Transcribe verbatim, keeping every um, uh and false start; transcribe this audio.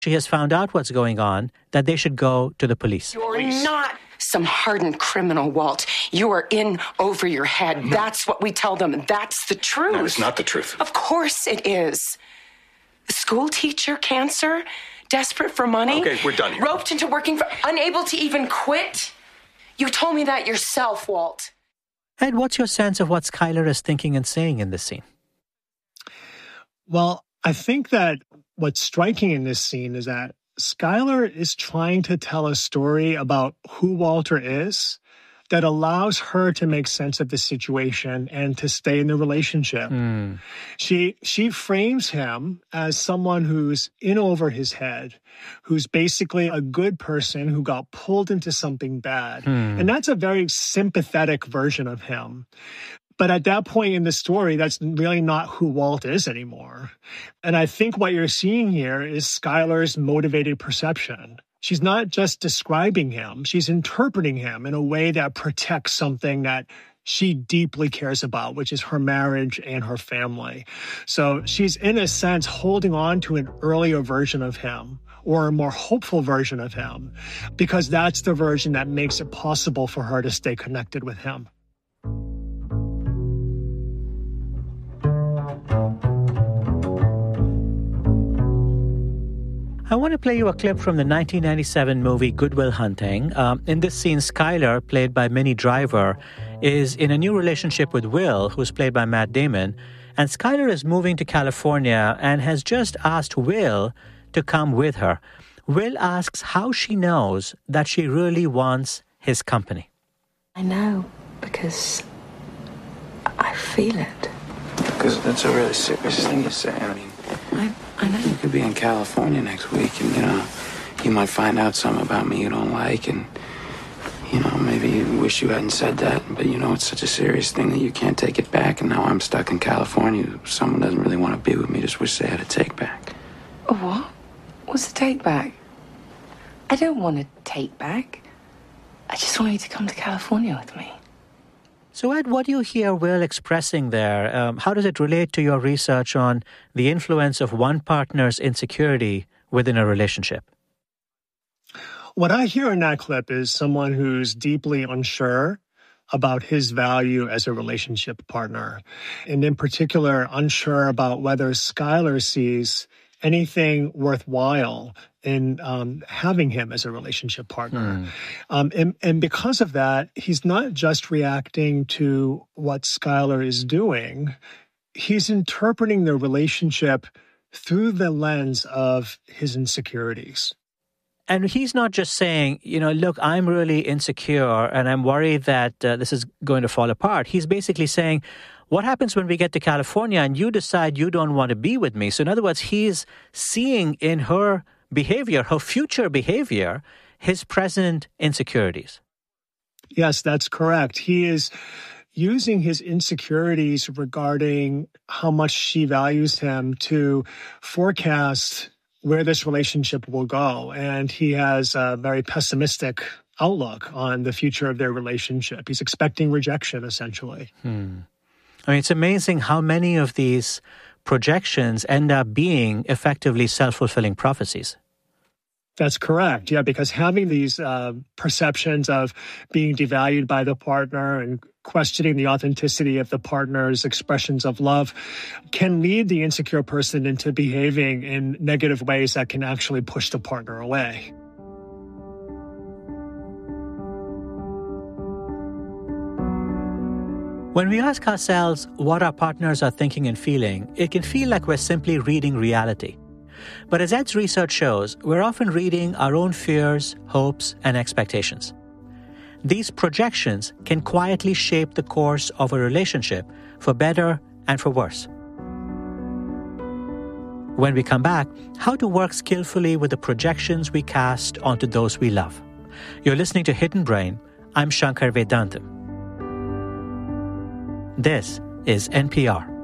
she has found out what's going on, that they should go to the police. You're not some hardened criminal, Walt. You are in over your head. No. That's what we tell them. That's the truth. No, it's not the truth. Of course it is. The school teacher, cancer, desperate for money. Okay, we're done here. Roped into working for, unable to even quit. You told me that yourself, Walt. Ed, what's your sense of what Skylar is thinking and saying in this scene? Well, I think that what's striking in this scene is that Skylar is trying to tell a story about who Walter is that allows her to make sense of the situation and to stay in the relationship. Mm. She she frames him as someone who's in over his head, who's basically a good person who got pulled into something bad. Mm. And that's a very sympathetic version of him. But at that point in the story, that's really not who Walt is anymore. And I think what you're seeing here is Skylar's motivated perception. She's not just describing him, she's interpreting him in a way that protects something that she deeply cares about, which is her marriage and her family. So she's, in a sense, holding on to an earlier version of him, or a more hopeful version of him, because that's the version that makes it possible for her to stay connected with him. I want to play you a clip from the nineteen ninety-seven movie Good Will Hunting. Um, in this scene, Skylar, played by Minnie Driver, is in a new relationship with Will, who's played by Matt Damon. And Skylar is moving to California and has just asked Will to come with her. Will asks how she knows that she really wants his company. I know, because I feel it. Because that's a really serious thing to say. I mean, I, I know. You could be in California next week and, you know, you might find out something about me you don't like and, you know, maybe you wish you hadn't said that. But, you know, it's such a serious thing that you can't take it back. And now I'm stuck in California. Someone doesn't really want to be with me, just wish they had a take back. A what? What's a take back? I don't want to take back. I just want you to come to California with me. So, Ed, what do you hear Will expressing there? Um, how does it relate to your research on the influence of one partner's insecurity within a relationship? What I hear in that clip is someone who's deeply unsure about his value as a relationship partner, and in particular, unsure about whether Skylar sees anything worthwhile in um, having him as a relationship partner. Mm. Um, and, and because of that, he's not just reacting to what Skylar is doing, he's interpreting the relationship through the lens of his insecurities. And he's not just saying, you know, look, I'm really insecure and I'm worried that uh, this is going to fall apart. He's basically saying, what happens when we get to California and you decide you don't want to be with me? So in other words, he's seeing in her behavior, her future behavior, his present insecurities. Yes, that's correct. He is using his insecurities regarding how much she values him to forecast where this relationship will go. And he has a very pessimistic outlook on the future of their relationship. He's expecting rejection, essentially. Hmm. I mean, it's amazing how many of these projections end up being effectively self-fulfilling prophecies. That's correct. Yeah, because having these uh, perceptions of being devalued by the partner and questioning the authenticity of the partner's expressions of love can lead the insecure person into behaving in negative ways that can actually push the partner away. When we ask ourselves what our partners are thinking and feeling, it can feel like we're simply reading reality. But as Ed's research shows, we're often reading our own fears, hopes, and expectations. These projections can quietly shape the course of a relationship for better and for worse. When we come back, how to work skillfully with the projections we cast onto those we love. You're listening to Hidden Brain. I'm Shankar Vedantam. This is N P R.